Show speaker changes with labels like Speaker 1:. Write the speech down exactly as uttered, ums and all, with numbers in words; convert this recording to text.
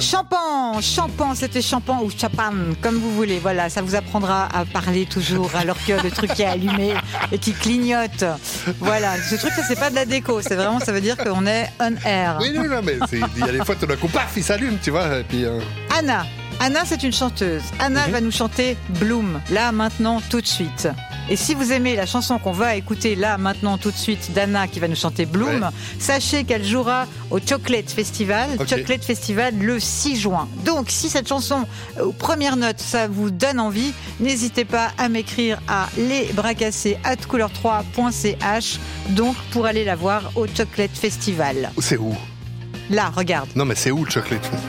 Speaker 1: Champan, champan, c'était champan ou chapan, comme vous voulez. Voilà, ça vous apprendra à parler toujours alors que le truc est allumé et qui clignote. Voilà, ce truc, ça c'est pas de la déco, c'est vraiment, ça veut dire qu'on est on air.
Speaker 2: Oui, non, non, mais il y a des fois, tout d'un coup, paf, il s'allume, tu vois. Et puis, euh...
Speaker 1: Anna, Anna, c'est une chanteuse. Anna mm-hmm. va nous chanter Bloom, là, maintenant, tout de suite. Et si vous aimez la chanson qu'on va écouter là, maintenant, tout de suite, d'Anna qui va nous chanter Bloom, ouais. sachez qu'elle jouera au Chocolate Festival, okay. Chocolate Festival le six juin. Donc, si cette chanson, aux premières notes, ça vous donne envie, n'hésitez pas à m'écrire à lesbrascassés arobase couleur trois point c h, donc pour aller la voir au Chocolate Festival.
Speaker 2: C'est où ?
Speaker 1: Là, regarde.
Speaker 2: Non, mais c'est où le Chocolate Festival ?